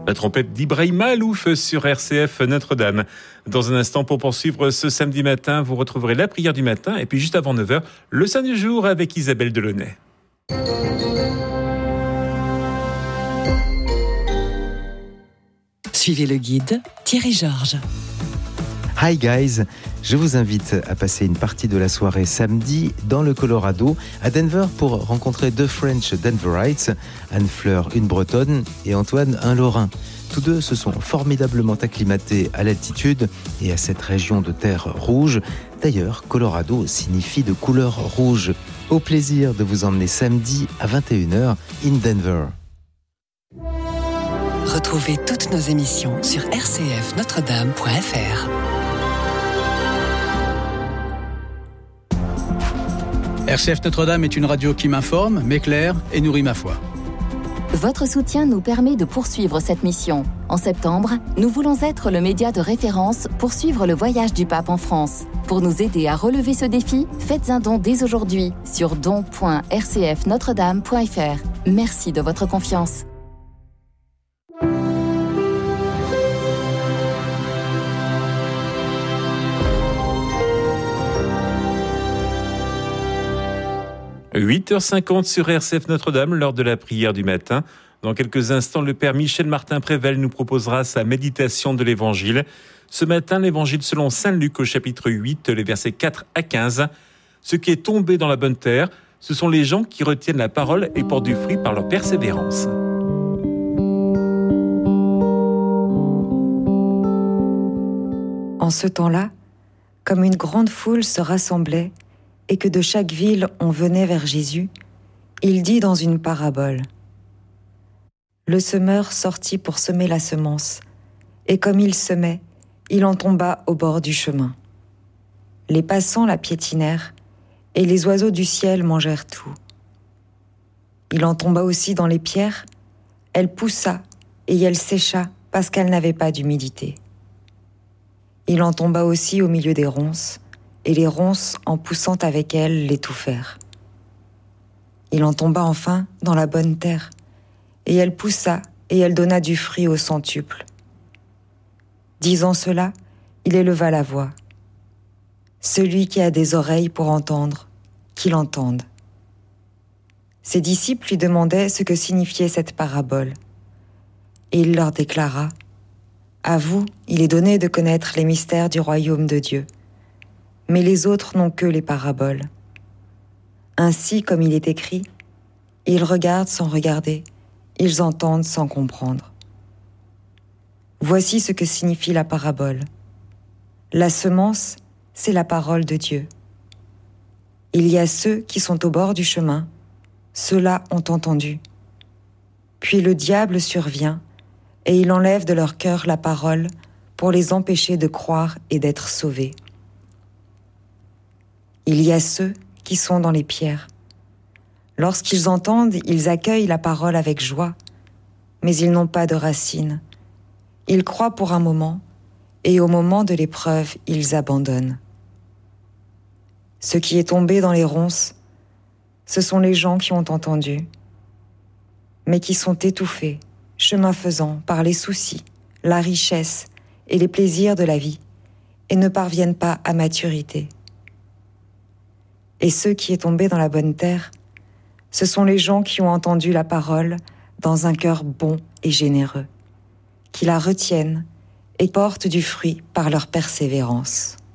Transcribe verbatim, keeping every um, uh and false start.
La trompette d'Ibrahima Alouf sur R C F Notre-Dame. Dans un instant, pour poursuivre ce samedi matin, vous retrouverez la prière du matin et puis juste avant neuf heures, le Saint du jour avec Isabelle Delaunay. Suivez le guide Thierry Georges. Hi guys, je vous invite à passer une partie de la soirée samedi dans le Colorado, à Denver, pour rencontrer deux French Denverites, Anne-Fleur, une Bretonne, et Antoine, un Lorrain. Tous deux se sont formidablement acclimatés à l'altitude et à cette région de terre rouge. D'ailleurs, Colorado signifie de couleur rouge. Au plaisir de vous emmener samedi à vingt et une heures in Denver. Retrouvez toutes nos émissions sur r c f notre dame point f r. R C F Notre-Dame est une radio qui m'informe, m'éclaire et nourrit ma foi. Votre soutien nous permet de poursuivre cette mission. En septembre, nous voulons être le média de référence pour suivre le voyage du pape en France. Pour nous aider à relever ce défi, faites un don dès aujourd'hui sur don point r c f notre dame point f r. Merci de votre confiance. huit heures cinquante sur R C F Notre-Dame, lors de la prière du matin. Dans quelques instants, le Père Michel Martin-Prével nous proposera sa méditation de l'Évangile. Ce matin, l'Évangile selon saint Luc au chapitre huit, les versets quatre à quinze. Ce qui est tombé dans la bonne terre, ce sont les gens qui retiennent la parole et portent du fruit par leur persévérance. En ce temps-là, comme une grande foule se rassemblait, et que de chaque ville on venait vers Jésus, il dit dans une parabole. Le semeur sortit pour semer la semence, et comme il semait, il en tomba au bord du chemin. Les passants la piétinèrent, et les oiseaux du ciel mangèrent tout. Il en tomba aussi dans les pierres, elle poussa, et elle sécha parce qu'elle n'avait pas d'humidité. Il en tomba aussi au milieu des ronces, et les ronces, en poussant avec elle, l'étouffèrent. Il en tomba enfin dans la bonne terre, et elle poussa, et elle donna du fruit au centuple. Disant cela, il éleva la voix. Celui qui a des oreilles pour entendre, qu'il entende. Ses disciples lui demandaient ce que signifiait cette parabole. Et il leur déclara, « À vous, il est donné de connaître les mystères du royaume de Dieu. Mais les autres n'ont que les paraboles. Ainsi, comme il est écrit, ils regardent sans regarder, ils entendent sans comprendre. Voici ce que signifie la parabole. La semence, c'est la parole de Dieu. Il y a ceux qui sont au bord du chemin, ceux-là ont entendu. Puis le diable survient, et il enlève de leur cœur la parole pour les empêcher de croire et d'être sauvés. Il y a ceux qui sont dans les pierres. Lorsqu'ils entendent, ils accueillent la parole avec joie, mais ils n'ont pas de racines. Ils croient pour un moment, et au moment de l'épreuve, ils abandonnent. Ce qui est tombé dans les ronces, ce sont les gens qui ont entendu, mais qui sont étouffés, chemin faisant, par les soucis, la richesse et les plaisirs de la vie, et ne parviennent pas à maturité. Et ceux qui est tombé dans la bonne terre, ce sont les gens qui ont entendu la parole dans un cœur bon et généreux, qui la retiennent et portent du fruit par leur persévérance.